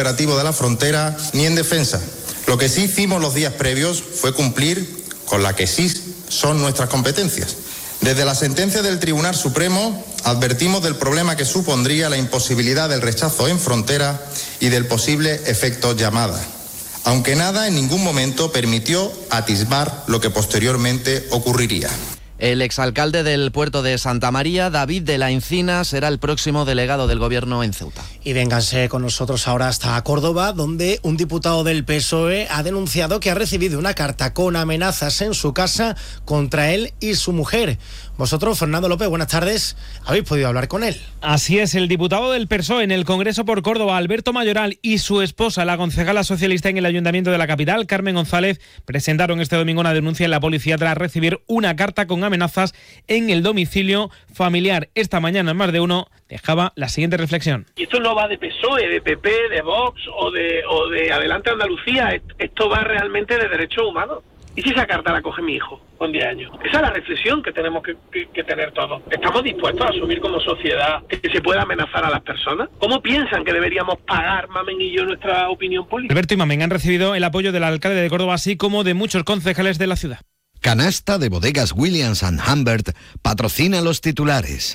operativo de la frontera ni en defensa. Lo que sí hicimos los días previos fue cumplir con la que sí son nuestras competencias. Desde la sentencia del Tribunal Supremo advertimos del problema que supondría la imposibilidad del rechazo en frontera y del posible efecto llamada, aunque nada en ningún momento permitió atisbar lo que posteriormente ocurriría. El exalcalde del puerto de Santa María, David de la Encina, será el próximo delegado del Gobierno en Ceuta. Y vénganse con nosotros ahora hasta Córdoba, donde un diputado del PSOE ha denunciado que ha recibido una carta con amenazas en su casa contra él y su mujer. Vosotros, Fernando López, buenas tardes, habéis podido hablar con él. Así es, el diputado del PSOE en el Congreso por Córdoba, Alberto Mayoral, y su esposa, la concejala socialista en el Ayuntamiento de la capital, Carmen González, presentaron este domingo una denuncia en la policía tras recibir una carta con amenazas en el domicilio familiar. Esta mañana, en Más de Uno, dejaba la siguiente reflexión. Y esto no va de PSOE, de PP, de Vox o de Adelante Andalucía, esto va realmente de derechos humanos. ¿Y si esa carta la coge mi hijo con 10 años? Esa es la reflexión que tenemos que tener todos. ¿Estamos dispuestos a asumir como sociedad que se pueda amenazar a las personas? ¿Cómo piensan que deberíamos pagar, Mamen y yo, nuestra opinión política? Alberto y Mamen han recibido el apoyo del alcalde de Córdoba, así como de muchos concejales de la ciudad. Canasta de Bodegas Williams & Humbert patrocina los titulares.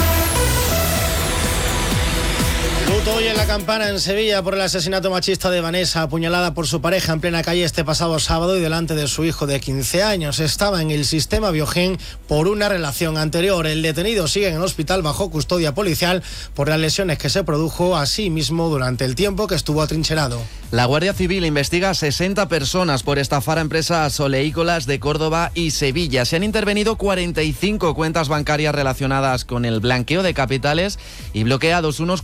Luto hoy en La Campana, en Sevilla, por el asesinato machista de Vanessa, apuñalada por su pareja en plena calle este pasado sábado y delante de su hijo de 15 años. Estaba en el sistema Biogen por una relación anterior. El detenido sigue en el hospital bajo custodia policial por las lesiones que se produjo a sí mismo durante el tiempo que estuvo atrincherado. La Guardia Civil investiga a 60 personas por estafar a empresas oleícolas de Córdoba y Sevilla. Se han intervenido 45 cuentas bancarias relacionadas con el blanqueo de capitales y bloqueados unos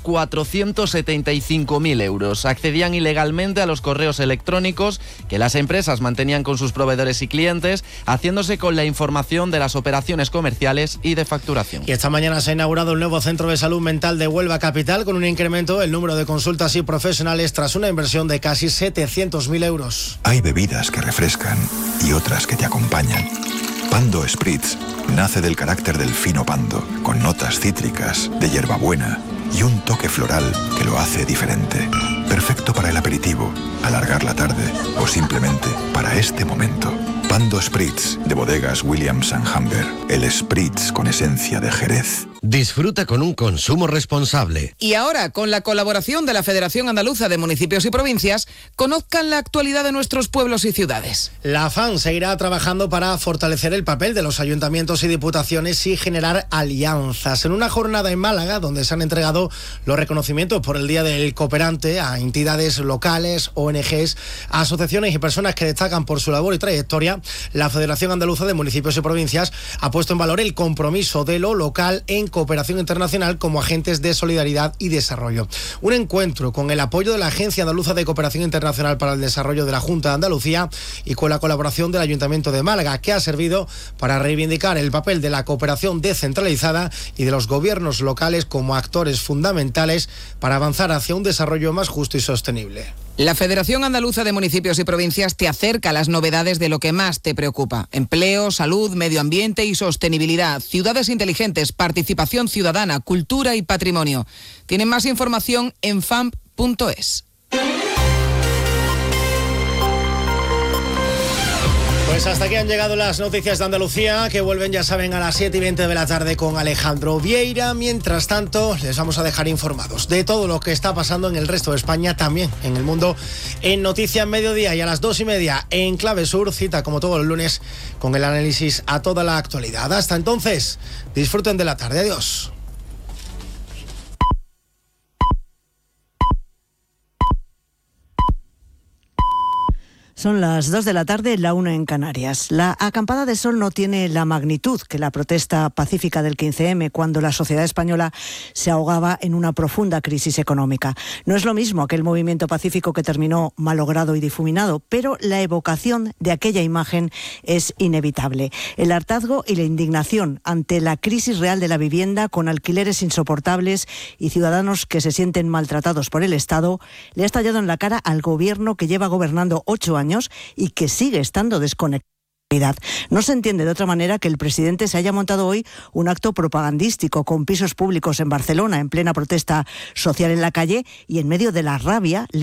475.000 euros. Accedían ilegalmente a los correos electrónicos que las empresas mantenían con sus proveedores y clientes, haciéndose con la información de las operaciones comerciales y de facturación. Y esta mañana se ha inaugurado el nuevo Centro de Salud Mental de Huelva Capital, con un incremento del número de consultas y profesionales tras una inversión de casi 700.000 euros. Hay bebidas que refrescan y otras que te acompañan. Pando Spritz nace del carácter del fino pando, con notas cítricas, de hierbabuena y un toque floral que lo hace diferente. Perfecto para el aperitivo, alargar la tarde o simplemente para este momento. Pando Spritz, de Bodegas Williams & Humbert. El Spritz con esencia de Jerez. Disfruta con un consumo responsable. Y ahora, con la colaboración de la Federación Andaluza de Municipios y Provincias, conozcan la actualidad de nuestros pueblos y ciudades. La FAN seguirá trabajando para fortalecer el papel de los ayuntamientos y diputaciones y generar alianzas. En una jornada en Málaga, donde se han entregado los reconocimientos por el Día del Cooperante a entidades locales, ONGs, asociaciones y personas que destacan por su labor y trayectoria, la Federación Andaluza de Municipios y Provincias ha puesto en valor el compromiso de lo local en cooperación internacional como agentes de solidaridad y desarrollo. Un encuentro con el apoyo de la Agencia Andaluza de Cooperación Internacional para el Desarrollo de la Junta de Andalucía y con la colaboración del Ayuntamiento de Málaga, que ha servido para reivindicar el papel de la cooperación descentralizada y de los gobiernos locales como actores fundamentales para avanzar hacia un desarrollo más justo y sostenible. La Federación Andaluza de Municipios y Provincias te acerca a las novedades de lo que más te preocupa: empleo, salud, medio ambiente y sostenibilidad, ciudades inteligentes, participación ciudadana, cultura y patrimonio. Tienen más información en famp.es. Pues hasta aquí han llegado las noticias de Andalucía, que vuelven, ya saben, a las 7:20 de la tarde con Alejandro Vieira. Mientras tanto, les vamos a dejar informados de todo lo que está pasando en el resto de España, también en el mundo, en Noticias Mediodía. Y a las 2:30 en Clave Sur, cita como todos los lunes con el análisis a toda la actualidad. Hasta entonces, disfruten de la tarde. Adiós. Son las 2 de la tarde, la 1 en Canarias. La acampada de sol no tiene la magnitud que la protesta pacífica del 15M, cuando la sociedad española se ahogaba en una profunda crisis económica. No es lo mismo aquel movimiento pacífico que terminó malogrado y difuminado, pero la evocación de aquella imagen es inevitable. El hartazgo y la indignación ante la crisis real de la vivienda, con alquileres insoportables y ciudadanos que se sienten maltratados por el Estado, le ha estallado en la cara al gobierno que lleva gobernando 8 años y que sigue estando desconectado. No se entiende de otra manera que el presidente se haya montado hoy un acto propagandístico con pisos públicos en Barcelona, en plena protesta social en la calle, y en medio de la rabia